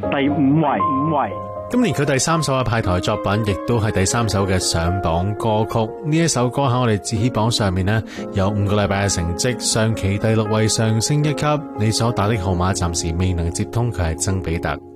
第五位。 今年佢第3首嘅派台作品，亦都係第3首嘅上榜歌曲。呢一首歌喺我哋節喜榜上面呢，有5個禮拜嘅成績，上期第6位上升1級。你所打的號碼暫時未能接通，佢係曾比特。